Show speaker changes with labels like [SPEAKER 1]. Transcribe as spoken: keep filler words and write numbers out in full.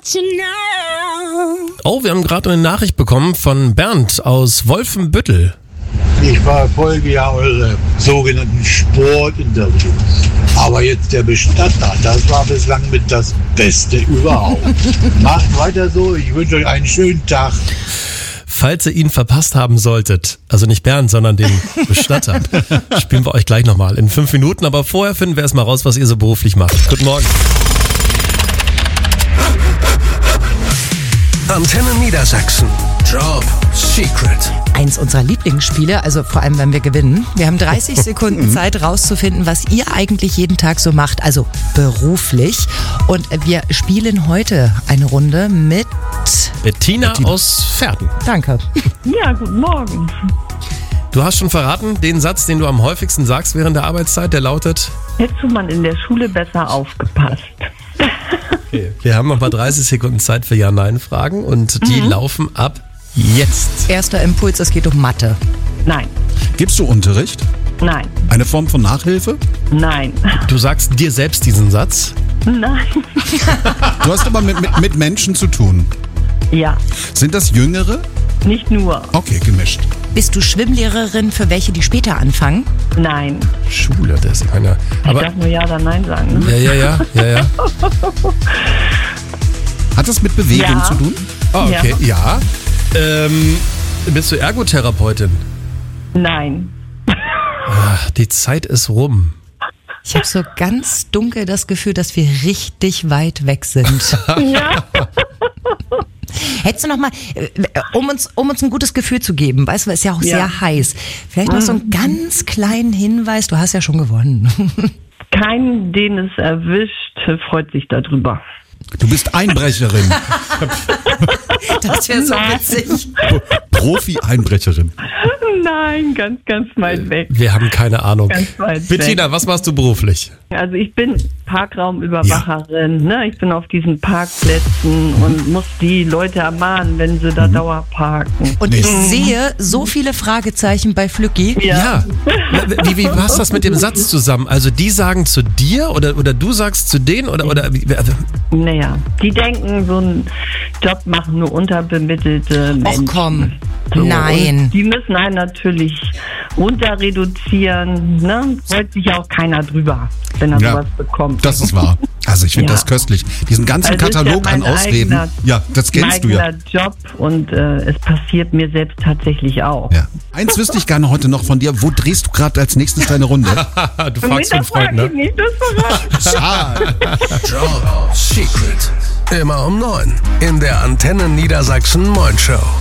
[SPEAKER 1] Oh, wir haben gerade eine Nachricht bekommen von Bernd aus Wolfenbüttel.
[SPEAKER 2] Ich war Folgejahr eure sogenannten Sportinterviews. Aber jetzt der Bestatter, das war bislang mit das Beste überhaupt. Macht weiter so, ich wünsche euch einen schönen Tag.
[SPEAKER 1] Falls ihr ihn verpasst haben solltet, also nicht Bernd, sondern den Bestatter, spielen wir euch gleich nochmal in fünf Minuten. Aber vorher finden wir erstmal raus, was ihr so beruflich macht. Guten Morgen.
[SPEAKER 3] Antenne Niedersachsen. Job Secret.
[SPEAKER 4] Eins unserer Lieblingsspiele, also vor allem, wenn wir gewinnen. Wir haben dreißig Sekunden Zeit, rauszufinden, was ihr eigentlich jeden Tag so macht, also beruflich. Und wir spielen heute eine Runde mit
[SPEAKER 1] Bettina,
[SPEAKER 5] Bettina.
[SPEAKER 1] aus Verden.
[SPEAKER 4] Danke.
[SPEAKER 6] Ja, guten Morgen.
[SPEAKER 1] Du hast schon verraten, den Satz, den du am häufigsten sagst während der Arbeitszeit, der lautet...
[SPEAKER 6] Hättest du mal in der Schule besser aufgepasst?
[SPEAKER 1] Okay. Wir haben noch mal dreißig Sekunden Zeit für Ja-Nein-Fragen und die mhm. laufen ab jetzt.
[SPEAKER 4] Erster Impuls, es geht um Mathe.
[SPEAKER 6] Nein.
[SPEAKER 5] Gibst du Unterricht?
[SPEAKER 6] Nein.
[SPEAKER 5] Eine Form von Nachhilfe?
[SPEAKER 6] Nein.
[SPEAKER 1] Du sagst dir selbst diesen Satz?
[SPEAKER 6] Nein.
[SPEAKER 5] Du hast aber mit, mit, mit Menschen zu tun.
[SPEAKER 6] Ja.
[SPEAKER 5] Sind das Jüngere?
[SPEAKER 6] Nicht nur.
[SPEAKER 5] Okay, gemischt.
[SPEAKER 4] Bist du Schwimmlehrerin für welche, die später anfangen?
[SPEAKER 6] Nein.
[SPEAKER 1] Schule, das ist einer.
[SPEAKER 6] Ich
[SPEAKER 1] Aber
[SPEAKER 6] darf nur Ja oder Nein sagen. Ne?
[SPEAKER 1] ja, ja, ja, ja, ja.
[SPEAKER 5] Hat das mit Bewegung
[SPEAKER 6] Ja.
[SPEAKER 5] zu tun?
[SPEAKER 1] Oh, okay, ja. Ähm, bist du Ergotherapeutin?
[SPEAKER 6] Nein.
[SPEAKER 1] Ach, die Zeit ist rum.
[SPEAKER 4] Ich habe so ganz dunkel das Gefühl, dass wir richtig weit weg sind.
[SPEAKER 6] Ja.
[SPEAKER 4] Hättest du noch mal, äh, um uns, um uns ein gutes Gefühl zu geben, weißt du, es ist ja auch
[SPEAKER 6] Ja.
[SPEAKER 4] sehr heiß, vielleicht noch so einen ganz kleinen Hinweis, du hast ja schon gewonnen.
[SPEAKER 6] Keinen, den es erwischt, freut sich darüber.
[SPEAKER 5] Du bist Einbrecherin.
[SPEAKER 4] Das wäre so
[SPEAKER 6] Nein.
[SPEAKER 4] witzig.
[SPEAKER 5] Profi-Einbrecherin.
[SPEAKER 6] Nein, ganz, ganz weit weg.
[SPEAKER 1] Wir haben keine Ahnung.
[SPEAKER 6] Ganz weit
[SPEAKER 1] Bettina,
[SPEAKER 6] weg.
[SPEAKER 1] was machst du beruflich?
[SPEAKER 6] Also ich bin Parkraumüberwacherin. Ne? Ich bin auf diesen Parkplätzen und muss die Leute ermahnen, wenn sie da Dauer parken.
[SPEAKER 4] Und
[SPEAKER 5] Nee.
[SPEAKER 4] ich sehe so viele Fragezeichen bei Flücki.
[SPEAKER 6] Ja.
[SPEAKER 1] Wie, wie passt das mit dem Satz zusammen? Also die sagen zu dir oder, oder du sagst zu denen oder, oder wie- also,
[SPEAKER 6] Naja, die denken, so einen Job machen nur unterbemittelte
[SPEAKER 4] Och
[SPEAKER 6] Menschen.
[SPEAKER 4] komm,
[SPEAKER 6] So,
[SPEAKER 4] nein.
[SPEAKER 6] und die müssen einen natürlich runter reduzieren. Ne? Freut sich ja auch keiner drüber, wenn er
[SPEAKER 5] Ja,
[SPEAKER 6] sowas bekommt.
[SPEAKER 5] Das ist wahr. Also ich finde
[SPEAKER 6] Ja.
[SPEAKER 5] das köstlich. Diesen ganzen
[SPEAKER 6] Also ist ja
[SPEAKER 5] Katalog
[SPEAKER 6] mein
[SPEAKER 5] an Ausreden.
[SPEAKER 6] eigener-
[SPEAKER 5] Ja, das kennst du
[SPEAKER 6] Mein
[SPEAKER 5] ja.
[SPEAKER 6] eigener Job und äh, es passiert mir selbst tatsächlich auch.
[SPEAKER 5] ja. Eins wüsste ich gerne heute noch von dir. Wo drehst du gerade als nächstes deine Runde?
[SPEAKER 1] du
[SPEAKER 6] Und
[SPEAKER 1] fragst für einen
[SPEAKER 6] das
[SPEAKER 1] Freund,
[SPEAKER 6] frag ich
[SPEAKER 1] ne?
[SPEAKER 6] nicht, das verrate ich.
[SPEAKER 5] Schade.
[SPEAKER 3] Job Secret. Immer um neun in der Antenne Niedersachsen Morning Show.